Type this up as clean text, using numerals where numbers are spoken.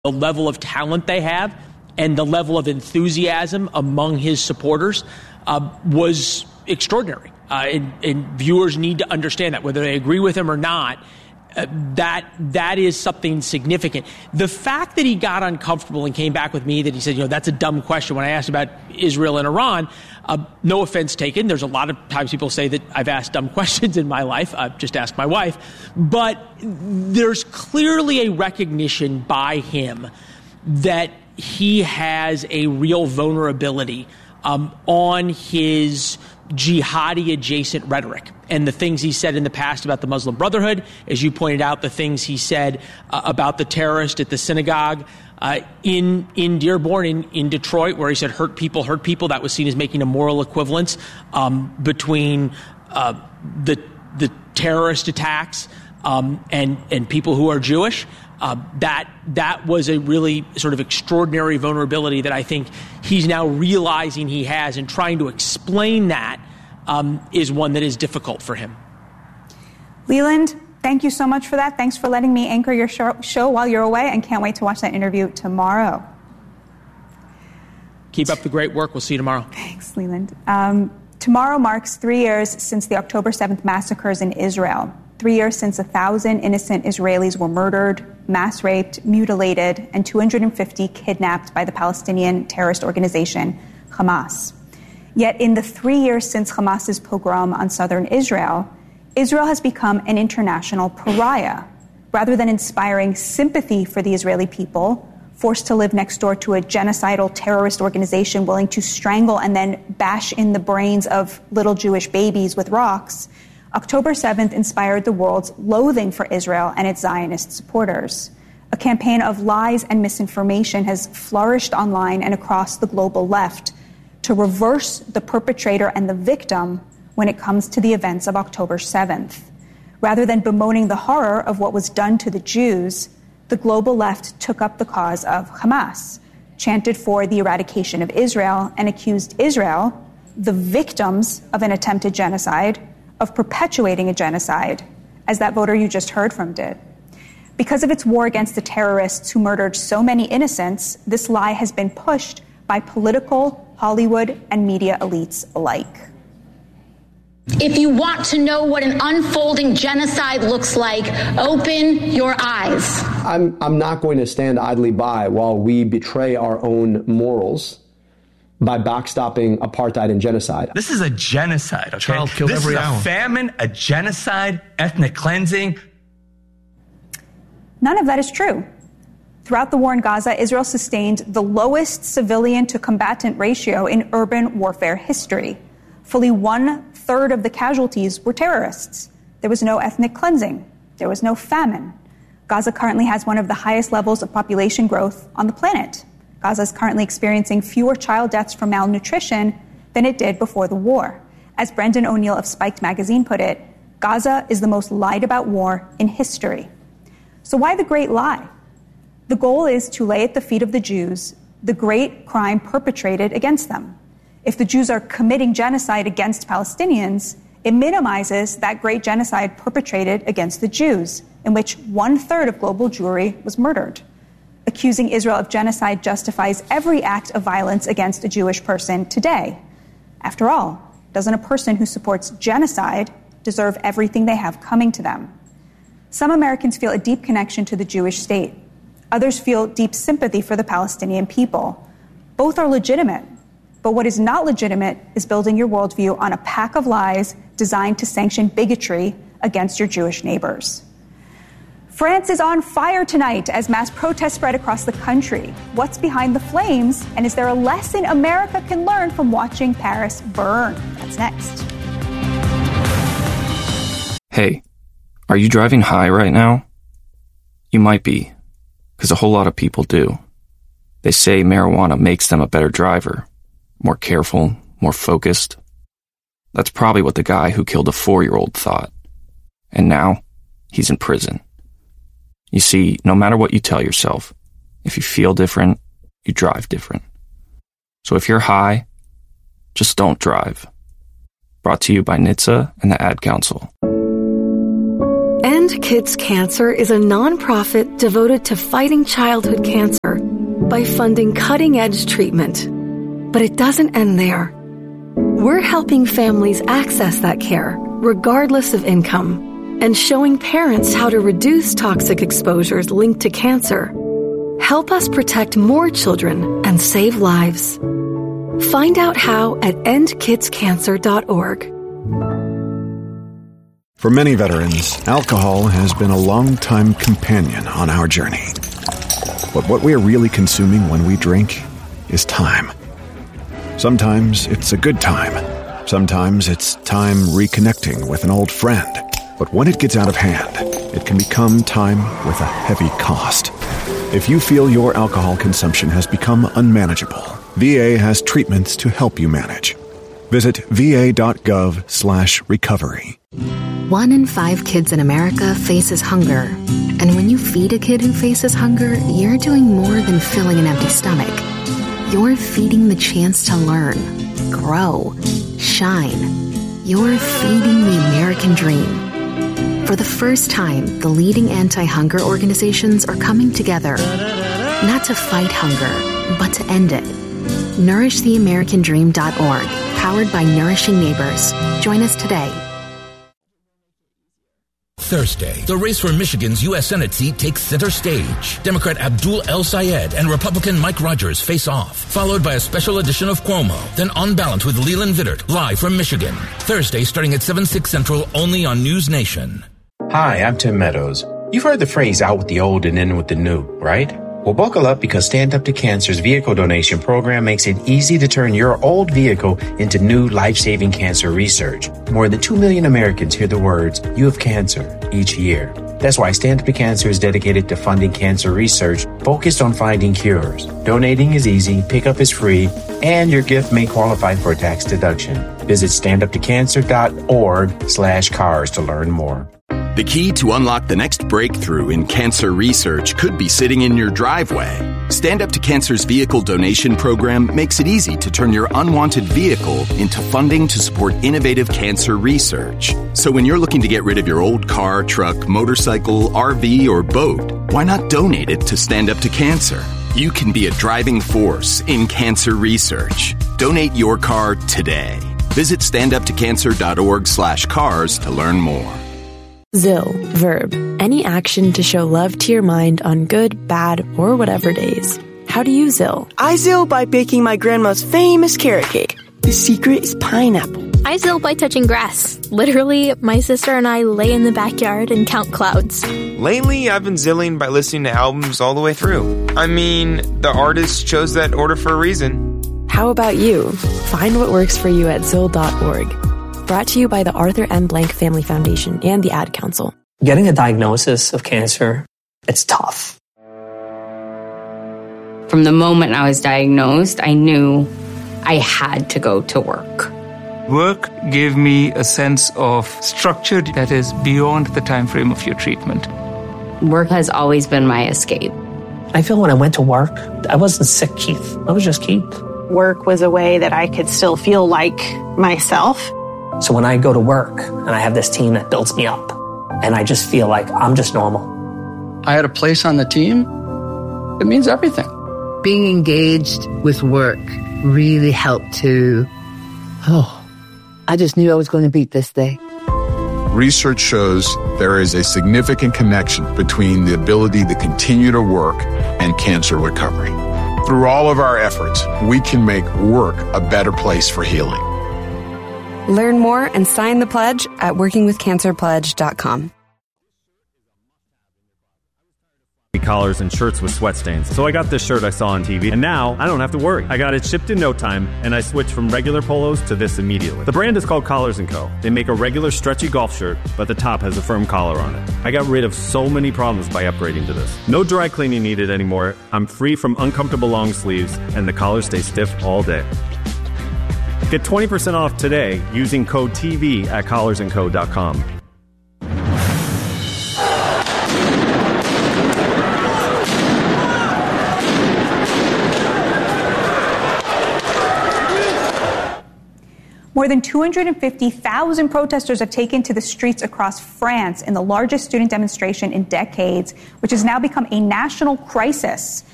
the level of talent they have and the level of enthusiasm among his supporters was extraordinary. And viewers need to understand that, whether they agree with him or not. That is something significant. The fact that he got uncomfortable and came back with me, that he said, that's a dumb question when I asked about Israel and Iran, no offense taken. There's a lot of times people say that I've asked dumb questions in my life. I've just asked my wife. But there's clearly a recognition by him that he has a real vulnerability on his jihadi adjacent rhetoric and the things he said in the past about the Muslim Brotherhood. As you pointed out, the things he said about the terrorist at the synagogue in Dearborn, in Detroit, where he said hurt people. That was seen as making a moral equivalence between the terrorist attacks and people who are Jewish. That was a really sort of extraordinary vulnerability that I think he's now realizing he has, and trying to explain that is one that is difficult for him. Leland, thank you so much for that. Thanks for letting me anchor your show while you're away, and can't wait to watch that interview tomorrow. Keep up the great work. We'll see you tomorrow. Thanks, Leland. Tomorrow marks 3 years since the October 7th massacres in Israel. 3 years since 1,000 innocent Israelis were murdered, mass raped, mutilated, and 250 kidnapped by the Palestinian terrorist organization Hamas. Yet in the 3 years since Hamas's pogrom on southern Israel, Israel has become an international pariah. Rather than inspiring sympathy for the Israeli people, forced to live next door to a genocidal terrorist organization willing to strangle and then bash in the brains of little Jewish babies with rocks, October 7th inspired the world's loathing for Israel and its Zionist supporters. A campaign of lies and misinformation has flourished online and across the global left to reverse the perpetrator and the victim when it comes to the events of October 7th. Rather than bemoaning the horror of what was done to the Jews, the global left took up the cause of Hamas, chanted for the eradication of Israel, and accused Israel, the victims of an attempted genocide, of perpetuating a genocide, as that voter you just heard from did. Because of its war against the terrorists who murdered so many innocents, this lie has been pushed by political, Hollywood, and media elites alike. If you want to know what an unfolding genocide looks like, open your eyes. I'm not going to stand idly by while we betray our own morals by backstopping apartheid and genocide. This is a genocide, okay? Child killed every hour. This is a famine, a genocide, ethnic cleansing. None of that is true. Throughout the war in Gaza, Israel sustained the lowest civilian to combatant ratio in urban warfare history. Fully 1/3 of the casualties were terrorists. There was no ethnic cleansing. There was no famine. Gaza currently has one of the highest levels of population growth on the planet. Gaza is currently experiencing fewer child deaths from malnutrition than it did before the war. As Brendan O'Neill of Spiked magazine put it, Gaza is the most lied about war in history. So why the great lie? The goal is to lay at the feet of the Jews the great crime perpetrated against them. If the Jews are committing genocide against Palestinians, it minimizes that great genocide perpetrated against the Jews, in which 1/3 of global Jewry was murdered. Accusing Israel of genocide justifies every act of violence against a Jewish person today. After all, doesn't a person who supports genocide deserve everything they have coming to them? Some Americans feel a deep connection to the Jewish state. Others feel deep sympathy for the Palestinian people. Both are legitimate. But what is not legitimate is building your worldview on a pack of lies designed to sanction bigotry against your Jewish neighbors. France is on fire tonight as mass protests spread across the country. What's behind the flames? And is there a lesson America can learn from watching Paris burn? That's next. Hey, are you driving high right now? You might be, because a whole lot of people do. They say marijuana makes them a better driver, more careful, more focused. That's probably what the guy who killed a 4-year-old thought. And now, he's in prison. You see, no matter what you tell yourself, if you feel different, you drive different. So if you're high, just don't drive. Brought to you by NHTSA and the Ad Council. End Kids Cancer is a nonprofit devoted to fighting childhood cancer by funding cutting-edge treatment. But it doesn't end there. We're helping families access that care, regardless of income, and showing parents how to reduce toxic exposures linked to cancer. Help us protect more children and save lives. Find out how at endkidscancer.org. For many veterans, alcohol has been a long-time companion on our journey. But what we are really consuming when we drink is time. Sometimes it's a good time. Sometimes it's time reconnecting with an old friend. But when it gets out of hand, it can become time with a heavy cost. If you feel your alcohol consumption has become unmanageable, VA has treatments to help you manage. Visit va.gov/recovery. 1 in 5 kids in America faces hunger. And when you feed a kid who faces hunger, you're doing more than filling an empty stomach. You're feeding the chance to learn, grow, shine. You're feeding the American dream. For the first time, the leading anti-hunger organizations are coming together, not to fight hunger, but to end it. NourishTheAmericanDream.org, powered by Nourishing Neighbors. Join us today. Thursday, the race for Michigan's U.S. Senate seat takes center stage. Democrat Abdul El Sayed and Republican Mike Rogers face off, followed by a special edition of Cuomo, then On Balance with Leland Vittert, live from Michigan. Thursday, starting at 7/6 Central, only on News Nation. Hi, I'm Tim Meadows. You've heard the phrase out with the old and in with the new, right? Well, buckle up because Stand Up to Cancer's vehicle donation program makes it easy to turn your old vehicle into new life-saving cancer research. More than 2 million Americans hear the words, "You have cancer," each year. That's why Stand Up to Cancer is dedicated to funding cancer research focused on finding cures. Donating is easy, pickup is free, and your gift may qualify for a tax deduction. Visit standuptocancer.org/cars to learn more. The key to unlock the next breakthrough in cancer research could be sitting in your driveway. Stand Up to Cancer's vehicle donation program makes it easy to turn your unwanted vehicle into funding to support innovative cancer research. So when you're looking to get rid of your old car, truck, motorcycle, RV, or boat, why not donate it to Stand Up to Cancer? You can be a driving force in cancer research. Donate your car today. Visit standuptocancer.org/cars to learn more. ZIL, verb, any action to show love to your mind on good, bad, or whatever days. How do you ZIL? I ZIL by baking my grandma's famous carrot cake. The secret is pineapple. I ZIL by touching grass. Literally, my sister and I lay in the backyard and count clouds. Lately, I've been ZILling by listening to albums all the way through. I mean, the artist chose that order for a reason. How about you? Find what works for you at ZIL.org. Brought to you by the Arthur M. Blank Family Foundation and the Ad Council. Getting a diagnosis of cancer, it's tough. From the moment I was diagnosed, I knew I had to go to work. Work gave me a sense of structure that is beyond the time frame of your treatment. Work has always been my escape. I feel when I went to work, I wasn't sick Keith. I was just Keith. Work was a way that I could still feel like myself. So when I go to work and I have this team that builds me up and I just feel like I'm just normal. I had a place on the team. It means everything. Being engaged with work really helped to, I just knew I was going to beat this day. Research shows there is a significant connection between the ability to continue to work and cancer recovery. Through all of our efforts, we can make work a better place for healing. Learn more and sign the pledge at workingwithcancerpledge.com. Collars and shirts with sweat stains. So I got this shirt I saw on TV, and now I don't have to worry. I got it shipped in no time, and I switched from regular polos to this immediately. The brand is called Collars & Co. They make a regular stretchy golf shirt, but the top has a firm collar on it. I got rid of so many problems by upgrading to this. No dry cleaning needed anymore. I'm free from uncomfortable long sleeves, and the collars stay stiff all day. Get 20% off today using code TV at collarsandco.com. More than 250,000 protesters have taken to the streets across France in the largest student demonstration in decades, which has now become a national crisis.